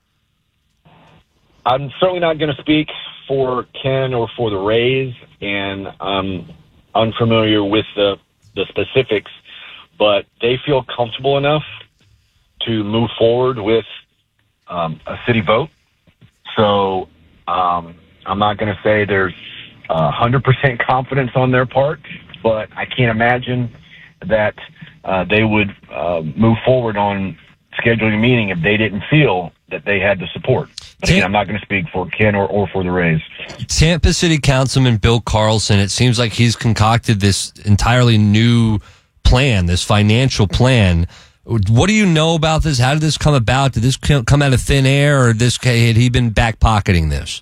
I'm certainly not going to speak for Ken or for the Rays, and I'm unfamiliar with the specifics, but they feel comfortable enough to move forward with a city vote. So I'm not going to say there's 100% confidence on their part, but I can't imagine that they would move forward on scheduling a meeting if they didn't feel that they had the support. But again, I'm not going to speak for Ken or for the Rays.
Tampa City Councilman Bill Carlson, it seems like he's concocted this entirely new plan, this financial plan. What do you know about this? How did this come about? Did this come out of thin air, or had he been back-pocketing this?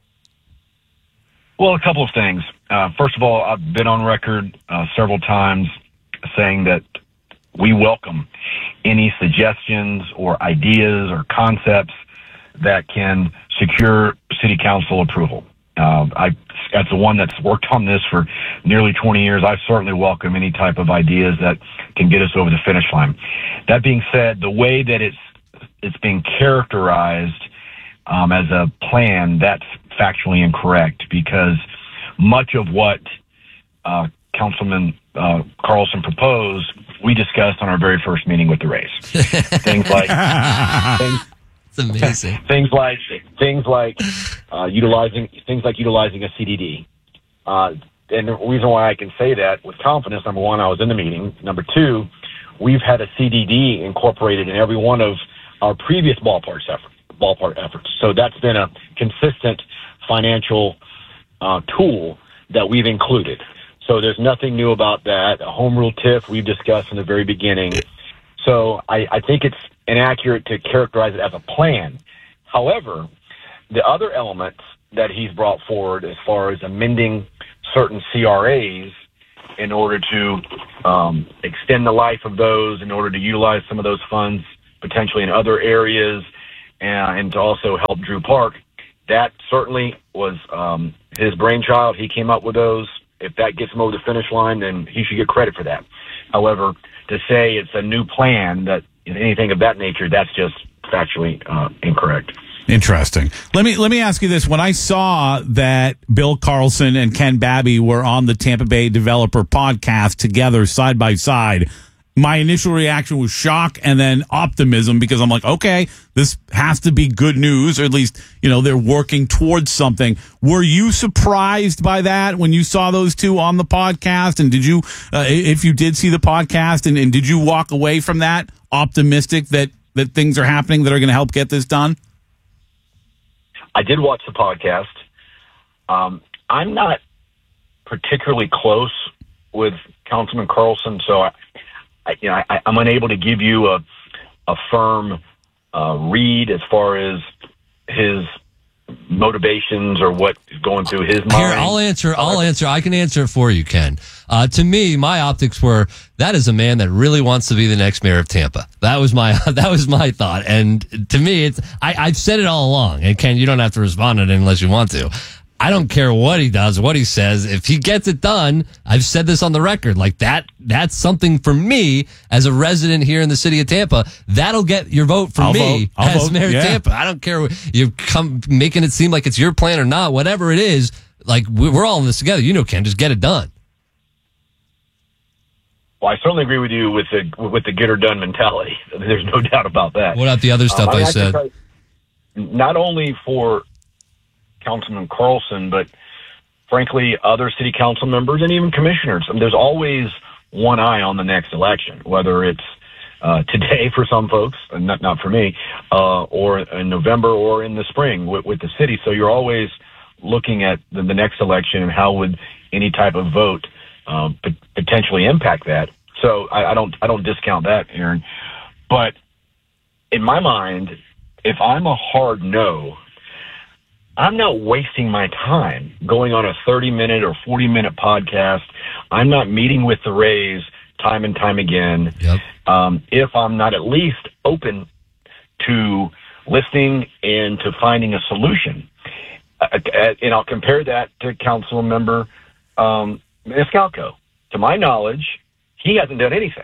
Well, a couple of things. First of all, I've been on record several times saying that we welcome any suggestions or ideas or concepts that can secure City Council approval. As the one that's worked on this for nearly 20 years, I certainly welcome any type of ideas that can get us over the finish line. That being said, the way that it's being characterized, as a plan, that's factually incorrect, because much of what Councilman Carlson proposed, we discussed on our very first meeting with the Rays. Things like
it's amazing.
things like utilizing a CDD. And the reason why I can say that with confidence, number one, I was in the meeting. Number two, we've had a CDD incorporated in every one of our previous ballpark efforts. So that's been a consistent financial tool that we've included. So there's nothing new about that. A home rule TIF we've discussed in the very beginning. So I think it's inaccurate to characterize it as a plan. However, the other elements that he's brought forward as far as amending certain CRAs in order to extend the life of those, in order to utilize some of those funds potentially in other areas, and to also help Drew Park, that certainly was his brainchild. He came up with those. If that gets him over the finish line, then he should get credit for that. However, to say it's a new plan, that anything of that nature, that's just factually incorrect.
Interesting. Let me ask you this. When I saw that Bill Carlson and Ken Babby were on the Tampa Bay Developer podcast together side by side, my initial reaction was shock and then optimism, because I'm like, okay, this has to be good news, or at least, they're working towards something. Were you surprised by that when you saw those two on the podcast? And did you, if you did see the podcast, and did you walk away from that optimistic that things are happening that are going to help get this done?
I did watch the podcast. I'm not particularly close with Councilman Carlson, so I'm unable to give you a firm read as far as his motivations or what is going through his mind.
Here, I'll answer. I can answer it for you, Ken. To me, my optics were, that is a man that really wants to be the next mayor of Tampa. That was my thought. And to me, I've said it all along. And Ken, you don't have to respond to it unless you want to. I don't care what he does, what he says. If he gets it done, I've said this on the record, like that's something for me as a resident here in the city of Tampa. That'll get your vote for me as mayor of Tampa. I don't care. You come making it seem like it's your plan or not, whatever it is. Like, we're all in this together. Ken, just get it done.
Well, I certainly agree with you with the get her done mentality. There's no doubt about that.
What about the other stuff I said?
Not only for Councilman Carlson, but frankly, other city council members and even commissioners. There's always one eye on the next election, whether it's today for some folks, and not for me, or in November or in the spring with the city. So you're always looking at the next election and how would any type of vote potentially impact that. So I don't discount that, Aaron. But in my mind, if I'm a hard no, I'm not wasting my time going on a 30-minute or 40-minute podcast. I'm not meeting with the Rays time and time again.
Yep.
If I'm not at least open to listening and to finding a solution. And I'll compare that to Council Member Maniscalco. To my knowledge, he hasn't done anything.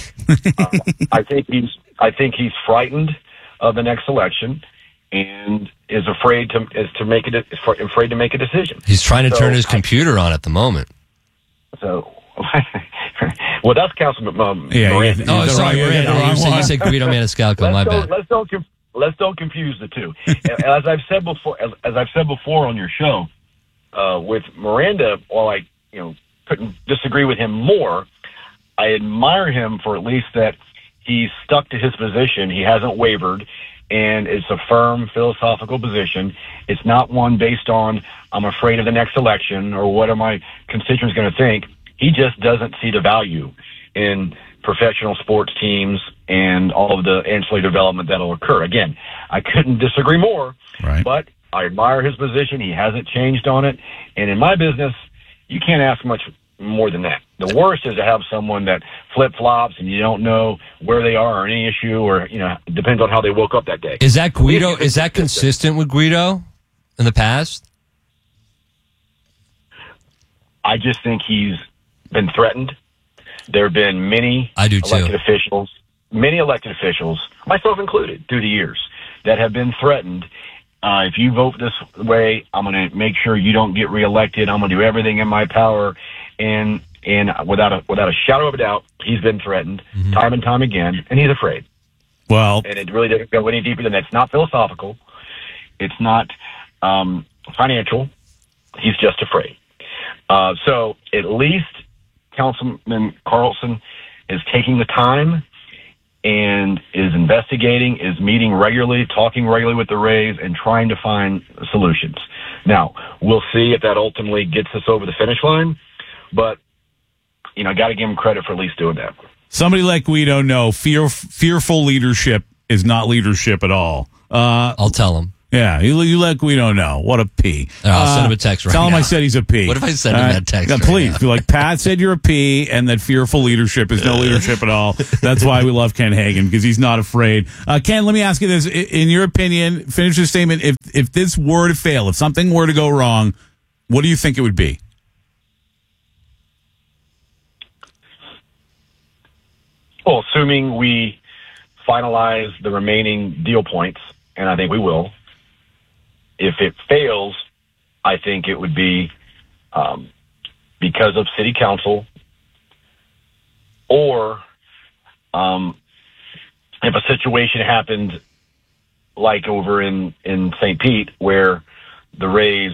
I think he's frightened of the next election and is afraid to make a decision.
He's trying to turn his computer on at the moment.
So, well, that's Councilman Miranda.
Oh, sorry, Miranda. You said Guido Maniscalco. My bad.
Let's don't confuse the two. As I've said before on your show, with Miranda, while I couldn't disagree with him more, I admire him for at least that he's stuck to his position. He hasn't wavered. And it's a firm philosophical position. It's not one based on, I'm afraid of the next election or what are my constituents going to think. He just doesn't see the value in professional sports teams and all of the ancillary development that'll occur. Again, I couldn't disagree more, but I admire his position. He hasn't changed on it. And in my business, you can't ask much more than that. The worst is to have someone that flip-flops and you don't know where they are or any issue, or it depends on how they woke up that day.
Is that Guido? Is that consistent with Guido in the past?
I just think he's been threatened. There have been many elected officials, myself included, through the years, that have been threatened, if you vote this way, I'm going to make sure you don't get reelected. I'm going to do everything in my power. And without a shadow of a doubt, he's been threatened time and time again, and he's afraid.
Well,
and it really doesn't go any deeper than that. It's not philosophical. It's not financial. He's just afraid. So at least Councilman Carlson is taking the time and is investigating, is meeting regularly, talking regularly with the Rays, and trying to find solutions. Now, we'll see if that ultimately gets us over the finish line, but, got to give him credit for at least doing that.
Somebody like Guido, no, fearful leadership is not leadership at all.
I'll tell him.
Yeah, you let Guido know. What a P.
I'll send him a text right now.
Tell him I said he's a P.
What if I send him that text?
Yeah, please. Be like, Pat said you're a P, and that fearful leadership is no leadership at all. That's why we love Ken Hagan, because he's not afraid. Ken, let me ask you this. In your opinion, finish your statement. If this were to fail, if something were to go wrong, what do you think it would be?
Well, assuming we finalize the remaining deal points, and I think we will. If it fails, I think it would be because of city council, or if a situation happened like over in St. Pete where the Rays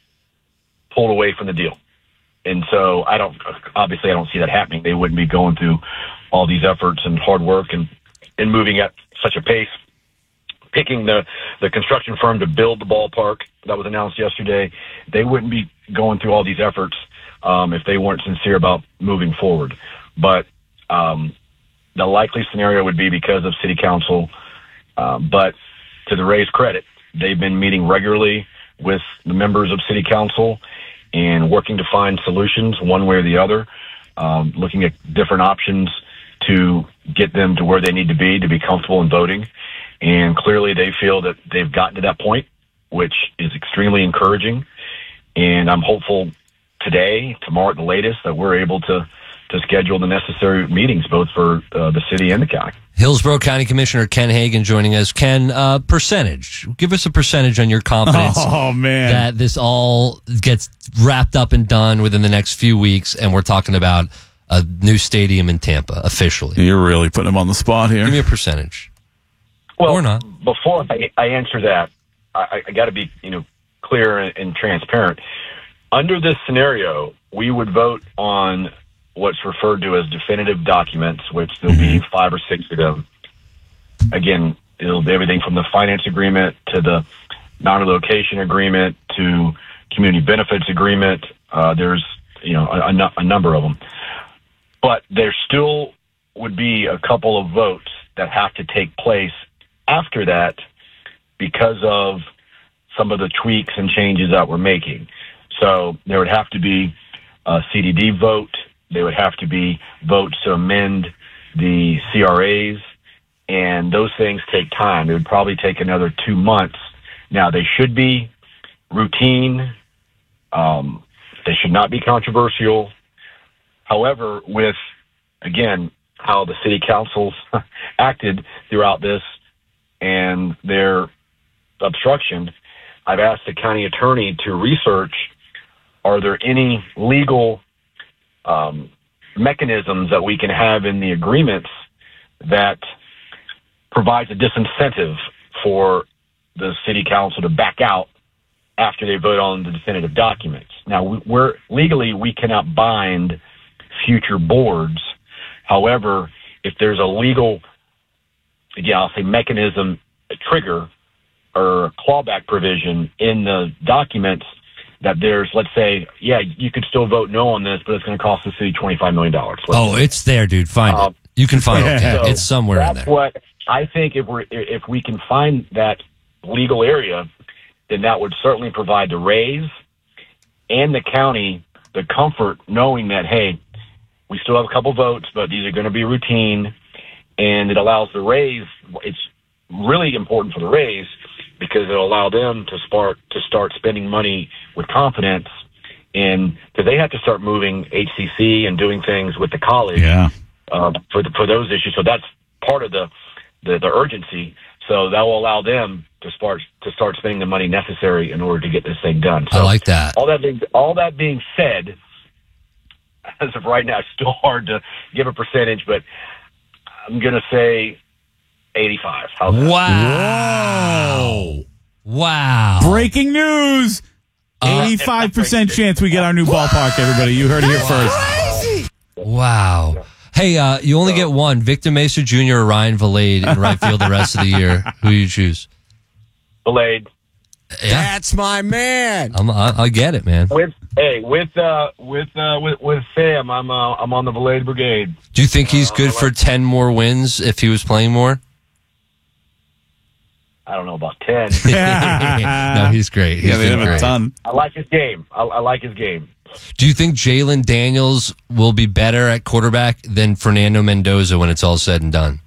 pulled away from the deal. And so I don't see that happening. They wouldn't be going through all these efforts and hard work and moving at such a pace. Picking the construction firm to build the ballpark that was announced yesterday, they wouldn't be going through all these efforts if they weren't sincere about moving forward. But the likely scenario would be because of city council. But to the Rays' credit, they've been meeting regularly with the members of city council and working to find solutions one way or the other, looking at different options to get them to where they need to be comfortable in voting. And clearly they feel that they've gotten to that point, which is extremely encouraging. And I'm hopeful today, tomorrow at the latest, that we're able to schedule the necessary meetings, both for the city and the county.
Hillsborough County Commissioner Ken Hagan joining us. Ken, percentage. Give us a percentage on your confidence that this all gets wrapped up and done within the next few weeks, and we're talking about a new stadium in Tampa, officially.
You're really putting him on the spot here.
Give me a percentage.
Well,
or not.
Before I answer that, I got to be clear and transparent. Under this scenario, we would vote on what's referred to as definitive documents, which there'll be 5 or 6 of them. Again, it'll be everything from the finance agreement to the non-relocation agreement to community benefits agreement. There's a number of them. But there still would be a couple of votes that have to take place after that because of some of the tweaks and changes that we're making. So there would have to be a CDD vote. There would have to be votes to amend the CRAs, and those things take time. It would probably take another 2 months. Now, they should be routine. They should not be controversial. However, with, again, how the city councils acted throughout this and their obstruction, I've asked the county attorney to research, are there any legal mechanisms that we can have in the agreements that provides a disincentive for the city council to back out after they vote on the definitive documents. Now, we cannot bind future boards. However, if there's a legal, again, I'll say mechanism, a trigger, or a clawback provision in the documents that there's, let's say, yeah, you could still vote no on this, but it's going to cost the city $25 million.
It's there, dude. Find it. You can find it.
So
it's somewhere in there.
That's what I think. If we can find that legal area, then that would certainly provide the Rays and the county the comfort knowing that, hey, we still have a couple votes, but these are going to be routine, and it allows the Rays. It's really important for the Rays because it'll allow them to start spending money with confidence, and because they have to start moving HCC and doing things with the college for those issues. So that's part of the urgency. So that will allow them to start spending the money necessary in order to get this thing done. So
I like that.
All that being said, as of right now, it's still hard to give a percentage, but I'm going to say 85. How's that?
Wow.
Breaking news. 85% chance we get our new ballpark, everybody. You heard it here first.
Wow. Hey, you only get one. Victor Mesa Jr. or Ryan Valade in right field the rest of the year. Who you choose?
Valade.
Yeah.
That's my man.
I get it, man.
With Sam, I'm on the Valade Brigade.
Do you think he's good for 10 more wins if he was playing more?
I don't know about 10.
No, he's great. He's been great.
Ton.
I like his game. I like his game.
Do you think Jalen Daniels will be better at quarterback than Fernando Mendoza when it's all said and done?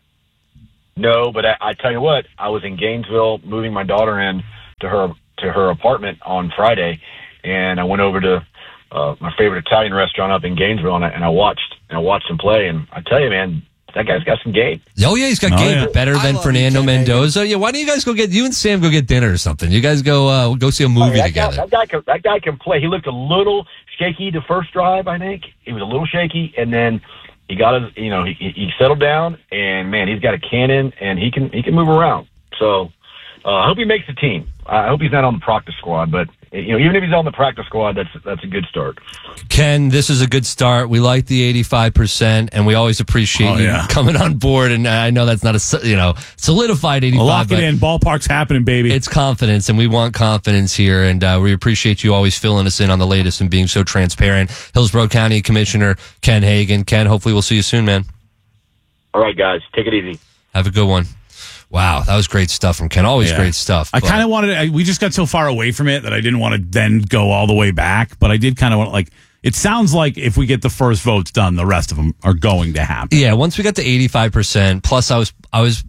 No, but I tell you what, I was in Gainesville moving my daughter in to her apartment on Friday, and I went over to my favorite Italian restaurant up in Gainesville, and I watched him play, and I tell you, man, that guy's got some game.
Oh, yeah, he's got game. Better than Fernando Mendoza. Yeah, why don't you guys you and Sam go get dinner or something? You guys go see a movie together.
That guy can play. He looked a little shaky the first drive, I think. He was a little shaky, and then he got his, he settled down, and man, he's got a cannon, and he can move around. So I hope he makes the team. I hope he's not on the practice squad, but even if he's on the practice squad, that's a good start.
Ken, this is a good start. We like the 85%, and we always appreciate you coming on board. And I know that's not a solidified 85.
Lock it in. Ballpark's happening, baby.
It's confidence, and we want confidence here. And we appreciate you always filling us in on the latest and being so transparent. Hillsborough County Commissioner Ken Hagan. Ken, hopefully we'll see you soon, man.
All right, guys, take it easy.
Have a good one. Wow, that was great stuff from Ken. Always great stuff.
I kind of wanted we just got so far away from it that I didn't want to then go all the way back, but I did kind of want it sounds like if we get the first votes done, the rest of them are going to happen.
Yeah, once we got to 85%, plus I was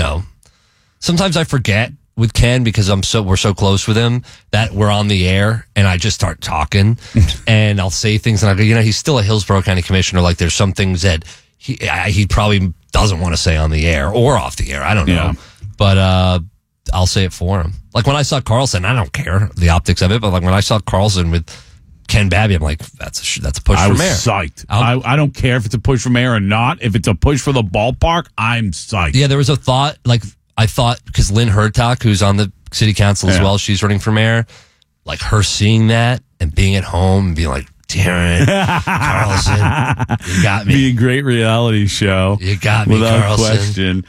sometimes I forget with Ken because we're so close with him that we're on the air and I just start talking and I'll say things and I go, he's still a Hillsborough County Commissioner. Like there's some things that he probably doesn't want to say on the air or off the air. I don't know. But I'll say it for him. Like when I saw Carlson, I don't care the optics of it, but like when I saw Carlson with Ken Babby, I'm like, that's a push for mayor.
I was psyched. I don't care if it's a push for mayor or not. If it's a push for the ballpark, I'm psyched.
Yeah, there was a thought, I thought, because Lynn Hertog, who's on the city council as well, she's running for mayor, like her seeing that and being at home and being like, Darren Carlson, you got me.
Be a great reality show.
You got me,
without
Carlson.
question.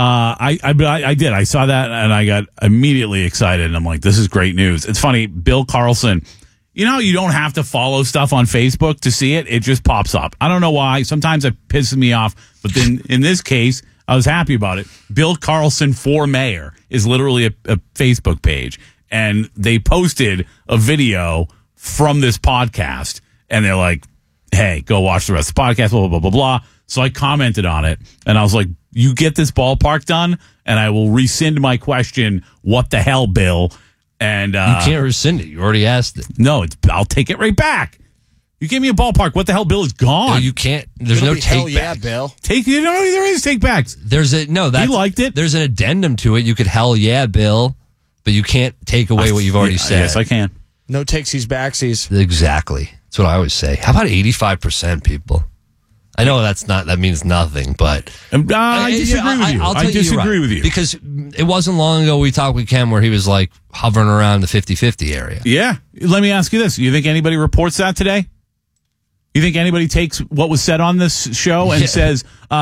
I did. I saw that and I got immediately excited. And I'm like, this is great news. It's funny, Bill Carlson. You don't have to follow stuff on Facebook to see it. It just pops up. I don't know why. Sometimes it pisses me off. But then in this case, I was happy about it. Bill Carlson for mayor is literally a Facebook page. And they posted a video from this podcast. And they're like, hey, go watch the rest of the podcast, blah, blah, blah, blah, blah. So I commented on it. And I was like, you get this ballpark done, and I will rescind my question, what the hell, Bill? And
you can't rescind it. You already asked it.
No, I'll take it right back. You gave me a ballpark. What the hell, Bill? Is gone.
No, you can't. There's no take back.
Bill.
There is take backs.
He liked it. There's an addendum to it. You could hell yeah, Bill, but you can't take away what you've already said.
Yes, I can.
No takesies backsies.
Exactly. That's what I always say. How about 85%, people? I know that means nothing, but
I disagree with you. I disagree with you.
Because it wasn't long ago we talked with Ken where he was like hovering around the 50-50 area.
Yeah. Let me ask you this. You think anybody reports that today? You think anybody takes what was said on this show and says,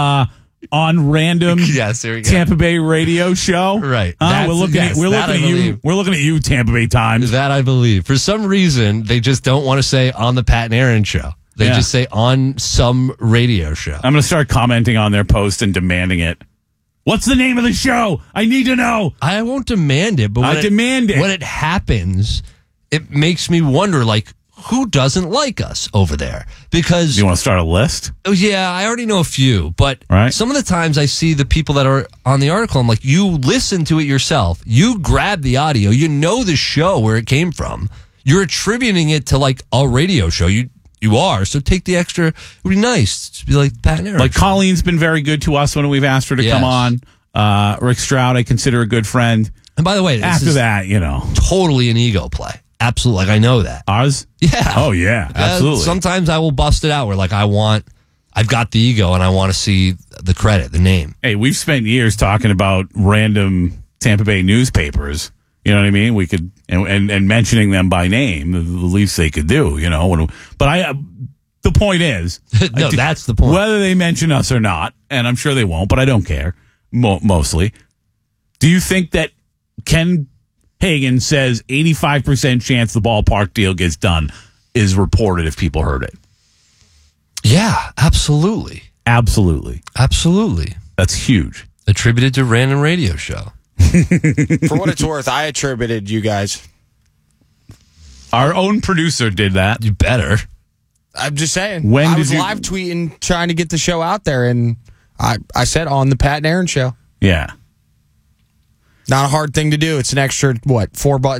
on random Tampa Bay radio show?
Right.
We're looking at you. We're looking at you, Tampa Bay Times.
That I believe. For some reason, they just don't want to say on the Pat and Aaron show. They just say on some radio show.
I'm going to start commenting on their post and demanding it. What's the name of the show? I need to know.
I won't demand it, but when it happens, it makes me wonder, who doesn't like us over there? Because
you want to start a list?
Oh, yeah, I already know a few, but some of the times I see the people that are on the article, I'm like, you listen to it yourself. You grab the audio. You know the show where it came from. You're attributing it to a radio show. You are, so take the extra. It would be nice to be like Pat and Aaron.
Like Colleen's been very good to us when we've asked her to come on. Rick Stroud, I consider a good friend.
And by the way,
after that,
totally an ego play. Absolutely. Like, I know that.
Ours?
Yeah.
Oh, yeah. Absolutely.
Sometimes I will bust it out where, like, I've got the ego and I want to see the credit, the name.
Hey, we've spent years talking about random Tampa Bay newspapers. You know what I mean? We could, and mentioning them by name, the least they could do, But the point is.
No, that's the point.
Whether they mention us or not, and I'm sure they won't, but I don't care, mostly. Do you think that Ken Hagan says 85% chance the ballpark deal gets done is reported if people heard it?
Yeah, absolutely.
Absolutely.
Absolutely.
That's huge.
Attributed to Random Radio Show.
For what it's worth, I attributed you guys.
Our own producer did that.
You better.
I'm just saying.
When
I
did
was
you
live tweeting, trying to get the show out there, and I said on the Pat and Aaron show.
Yeah.
Not a hard thing to do. It's an extra, 4 buttons.